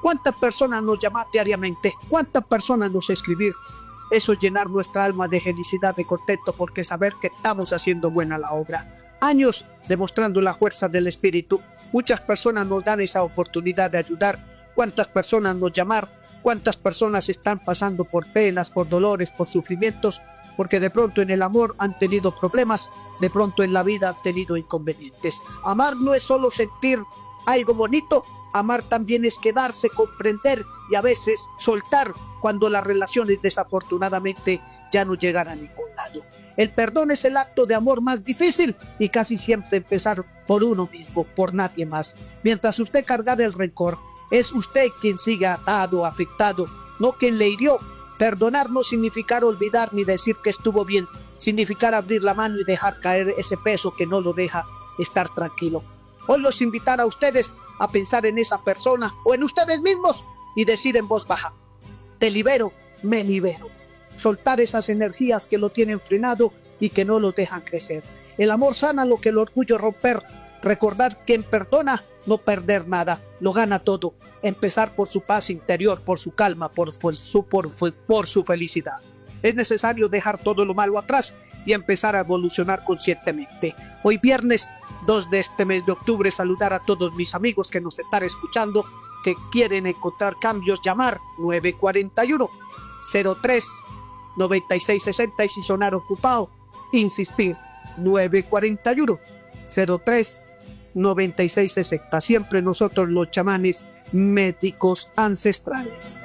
¿Cuántas personas nos llaman diariamente? ¿Cuántas personas nos escribir? Eso es llenar nuestra alma de felicidad, de contento, porque saber que estamos haciendo buena la obra. Años demostrando la fuerza del espíritu. Muchas personas nos dan esa oportunidad de ayudar. ¿Cuántas personas nos llaman? ¿Cuántas personas están pasando por penas, por dolores, por sufrimientos? Porque de pronto en el amor han tenido problemas, de pronto en la vida han tenido inconvenientes. Amar no es solo sentir algo bonito, amar también es quedarse, comprender y a veces soltar cuando las relaciones desafortunadamente ya no llegan a ningún lado. El perdón es el acto de amor más difícil y casi siempre empezar por uno mismo, por nadie más. Mientras usted cargar el rencor, es usted quien sigue atado, afectado, no quien le hirió. Perdonar no significa olvidar ni decir que estuvo bien, significa abrir la mano y dejar caer ese peso que no lo deja estar tranquilo. Hoy los invitar a ustedes a pensar en esa persona o en ustedes mismos y decir en voz baja: te libero, me libero. Soltar esas energías que lo tienen frenado y que no lo dejan crecer. El amor sana lo que el orgullo romper. Recordar que en perdona no perder nada, lo gana todo. Empezar por su paz interior, por su calma, por su felicidad. Es necesario dejar todo lo malo atrás y empezar a evolucionar conscientemente. Hoy viernes 2 de este mes de octubre, saludar a todos mis amigos que nos están escuchando, que quieren encontrar cambios, llamar 941 03 9660 y si sonar ocupado, insistir 941 03 9660. Siempre nosotros los chamanes médicos ancestrales.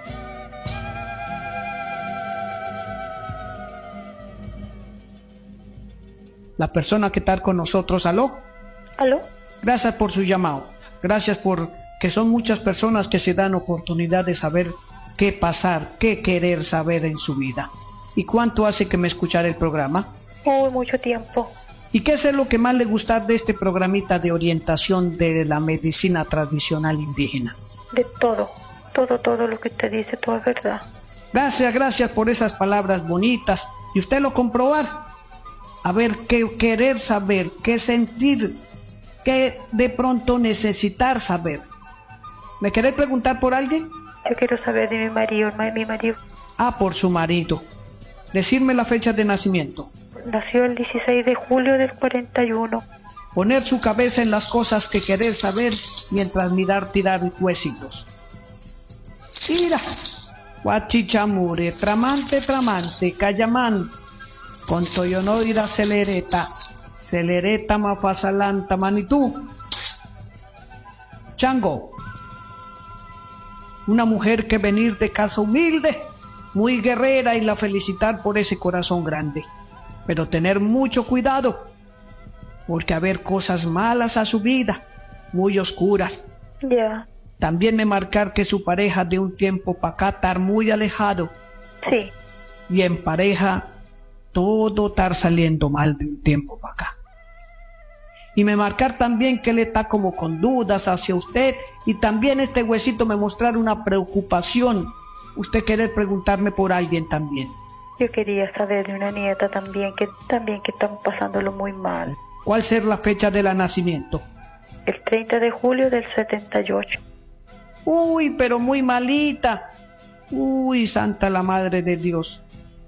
La persona que está con nosotros, ¿aló? ¿Aló? Gracias por su llamado. Gracias por que son muchas personas que se dan oportunidad de saber qué pasar, qué querer saber en su vida. ¿Y cuánto hace que me escuchara el programa? Mucho tiempo. ¿Y qué es lo que más le gusta de este programita de orientación de la medicina tradicional indígena? De todo lo que usted dice, todo es verdad. Gracias por esas palabras bonitas. ¿Y usted lo comprobar? A ver, qué querer saber, qué sentir, qué de pronto necesitar saber. ¿Me querés preguntar por alguien? Yo quiero saber de mi marido, Ah, por su marido. Decirme la fecha de nacimiento. Nació el 16 de julio del 41. Poner su cabeza en las cosas que querer saber mientras tirar huesitos. Mira, guachichamure, tramante, cayamán, con toyonoira celereta mafasalanta manitú. Chango, una mujer que venir de casa humilde, muy guerrera y la felicitar por ese corazón grande. Pero tener mucho cuidado, porque haber cosas malas a su vida, muy oscuras. Ya. También me marcar que su pareja de un tiempo para acá estar muy alejado. Sí. Y en pareja todo estar saliendo mal de un tiempo para acá. Y me marcar también que él está como con dudas hacia usted y también este huesito me mostrar una preocupación. Usted querer preguntarme por alguien también. Yo quería saber de una nieta también que estamos pasándolo muy mal. ¿Cuál será la fecha de la nacimiento? El 30 de julio del 78. Uy, pero muy malita. Uy, santa la madre de Dios.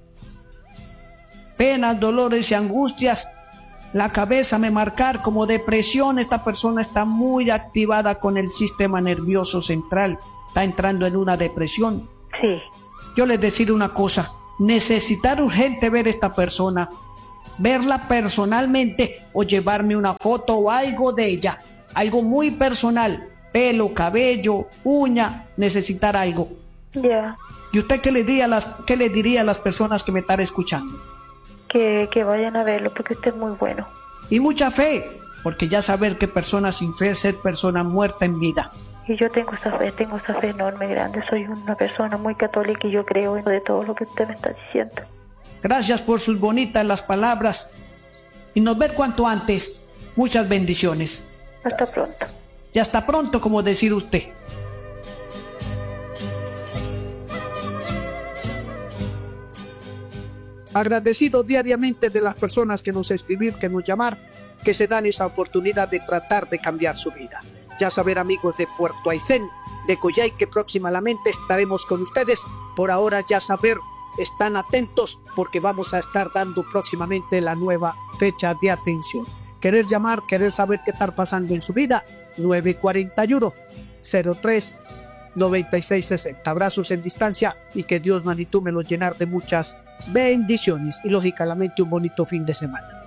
Penas, dolores y angustias. La cabeza me marcar como depresión. Esta persona está muy activada con el sistema nervioso central. Está entrando en una depresión. Sí. Yo les decir una cosa. Necesitar urgente ver esta persona, verla personalmente o llevarme una foto o algo de ella, algo muy personal, pelo, cabello, uña, necesitar algo. Ya. ¿Y usted qué le diría a las personas que me están escuchando? Que vayan a verlo porque usted es muy bueno. Y mucha fe, porque ya saber que persona sin fe es ser persona muerta en vida. Y yo tengo esa fe enorme, grande. Soy una persona muy católica y yo creo en de todo lo que usted me está diciendo. Gracias por sus bonitas las palabras. Y nos ver cuanto antes. Muchas bendiciones. Hasta pronto. Y hasta pronto, como decir usted. Agradecido diariamente de las personas que nos escribir, que nos llamar, que se dan esa oportunidad de tratar de cambiar su vida. Ya saber, amigos de Puerto Aysén, de Coyhaique. Próximamente estaremos con ustedes. Por ahora ya saber, están atentos porque vamos a estar dando próximamente la nueva fecha de atención. Querer llamar, querer saber qué está pasando en su vida, 941 03 9660. Abrazos en distancia y que Dios, Manitou, me los llenar de muchas bendiciones y lógicamente un bonito fin de semana.